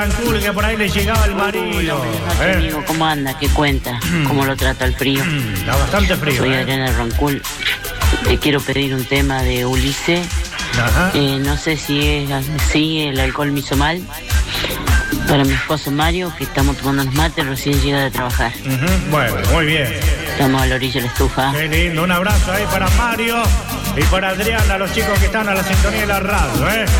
que por ahí le llegaba el marido. Amigo, ¿cómo anda? ¿Qué cuenta? ¿Cómo lo trata el frío? Está bastante frío. Soy Adriana Roncul. Te quiero pedir un tema de Ulises. Ajá. No sé si es así, el alcohol me hizo mal. Para mi esposo Mario, que estamos tomando unos mates, recién llega de trabajar. Bueno, muy bien. Estamos a la orilla de la estufa. Qué lindo, un abrazo ahí para Mario y para Adriana, los chicos que están a la sintonía de la radio,